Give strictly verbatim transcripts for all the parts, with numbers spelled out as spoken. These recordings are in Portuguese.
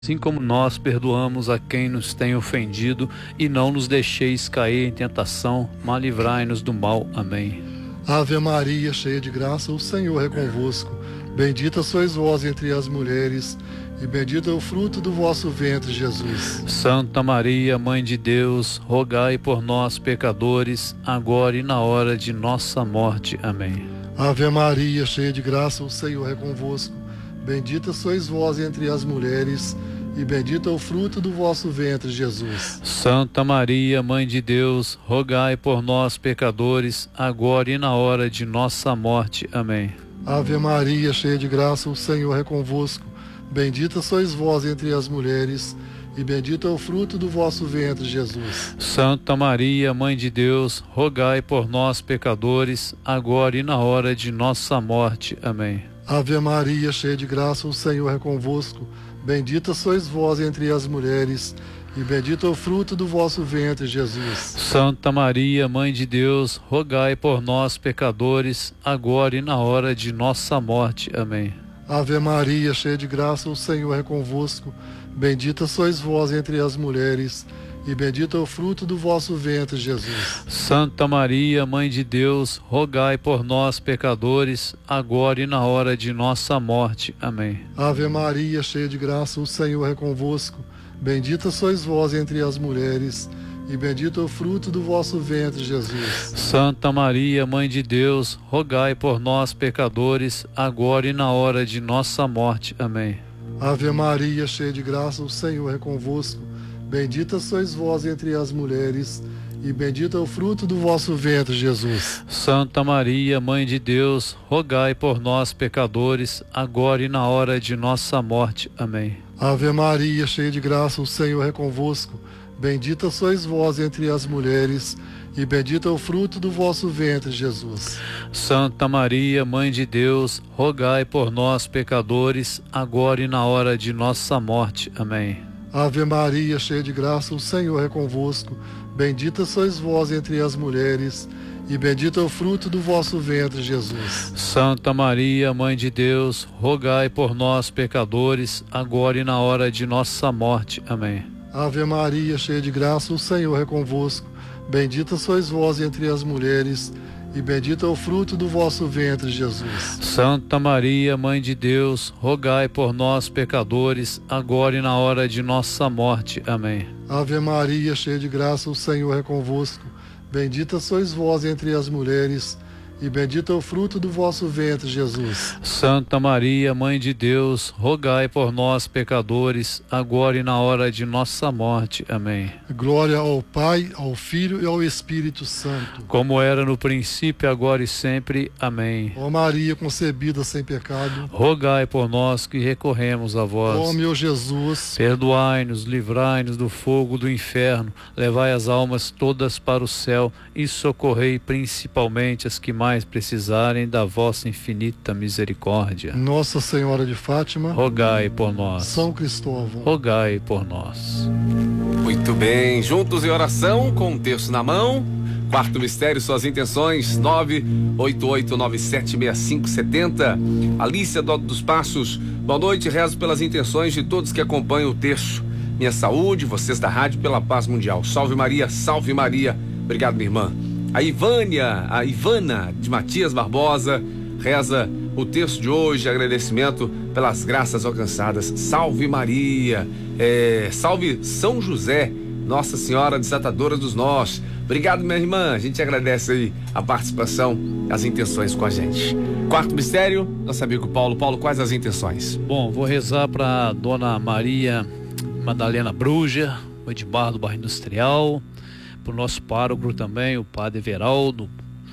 assim como nós perdoamos a quem nos tem ofendido, e não nos deixeis cair em tentação, mas livrai-nos do mal. Amém. Ave Maria, cheia de graça, o Senhor é convosco. Bendita sois vós entre as mulheres, e bendito é o fruto do vosso ventre, Jesus. Santa Maria, Mãe de Deus, rogai por nós, pecadores, agora e na hora de nossa morte. Amém. Ave Maria, cheia de graça, o Senhor é convosco. Bendita sois vós entre as mulheres, e bendito é o fruto do vosso ventre, Jesus. Santa Maria, Mãe de Deus, rogai por nós, pecadores, agora e na hora de nossa morte. Amém. Ave Maria, cheia de graça, o Senhor é convosco. Bendita sois vós entre as mulheres, e bendito é o fruto do vosso ventre, Jesus. Santa Maria, Mãe de Deus, rogai por nós, pecadores, agora e na hora de nossa morte. Amém. Ave Maria, cheia de graça, o Senhor é convosco. Bendita sois vós entre as mulheres, e bendito é o fruto do vosso ventre, Jesus. Santa Maria, Mãe de Deus, rogai por nós, pecadores, agora e na hora de nossa morte. Amém. Ave Maria, cheia de graça, o Senhor é convosco. Bendita sois vós entre as mulheres, e bendito é o fruto do vosso ventre, Jesus. Santa Maria, Mãe de Deus, rogai por nós, pecadores, agora e na hora de nossa morte. Amém. Ave Maria, cheia de graça, o Senhor é convosco. Bendita sois vós entre as mulheres, e bendito é o fruto do vosso ventre, Jesus. Santa Maria, Mãe de Deus, rogai por nós, pecadores, agora e na hora de nossa morte. Amém. Ave Maria, cheia de graça, o Senhor é convosco. Bendita sois vós entre as mulheres, e bendito é o fruto do vosso ventre, Jesus. Santa Maria, Mãe de Deus, rogai por nós, pecadores, agora e na hora de nossa morte. Amém. Ave Maria, cheia de graça, o Senhor é convosco. Bendita sois vós entre as mulheres, e bendito é o fruto do vosso ventre, Jesus. Santa Maria, Mãe de Deus, rogai por nós, pecadores, agora e na hora de nossa morte. Amém. Ave Maria, cheia de graça, o Senhor é convosco. Bendita sois vós entre as mulheres, e bendito é o fruto do vosso ventre, Jesus. Santa Maria, Mãe de Deus, rogai por nós, pecadores, agora e na hora de nossa morte. Amém. Ave Maria, cheia de graça, o Senhor é convosco. Bendita sois vós entre as mulheres, e bendito é o fruto do vosso ventre, Jesus. Santa Maria, Mãe de Deus, rogai por nós, pecadores, agora e na hora de nossa morte. Amém. Ave Maria, cheia de graça, o Senhor é convosco. Bendita sois vós entre as mulheres, e bendito é o fruto do vosso ventre, Jesus. Santa Maria, Mãe de Deus, rogai por nós, pecadores, agora e na hora de nossa morte. Amém. Glória ao Pai, ao Filho e ao Espírito Santo. Como era no princípio, agora e sempre. Amém. Ó Maria, concebida sem pecado, rogai por nós que recorremos a vós. Ó meu Jesus, perdoai-nos, livrai-nos do fogo do inferno, levai as almas todas para o céu e socorrei principalmente as que mais precisarem da vossa infinita misericórdia. Nossa Senhora de Fátima, rogai por nós. São Cristóvão, rogai por nós. Muito bem, juntos em oração, com um terço na mão. Quarto mistério, suas intenções, nove oito oito nove sete seis cinco sete zero. Alícia do Alto dos Passos, boa noite, rezo pelas intenções de todos que acompanham o terço. Minha saúde, vocês da rádio, pela paz mundial. Salve Maria, salve Maria. Obrigado, minha irmã. A Ivânia, a Ivana de Matias Barbosa, reza o texto de hoje, agradecimento pelas graças alcançadas. Salve Maria, é, salve São José, Nossa Senhora Desatadora dos Nós. Obrigado, minha irmã, a gente agradece aí a participação, as intenções com a gente. Quarto mistério, nosso amigo Paulo. Paulo, quais as intenções? Bom, vou rezar para Dona Maria Madalena Bruja, de Barra do Bairro Industrial, para o nosso pároco também, o Padre Everaldo,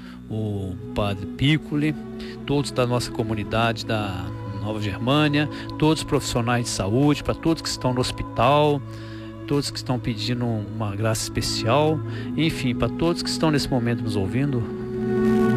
o Padre Piccoli, todos da nossa comunidade da Nova Germânia, todos os profissionais de saúde, para todos que estão no hospital, todos que estão pedindo uma graça especial, enfim, para todos que estão nesse momento nos ouvindo,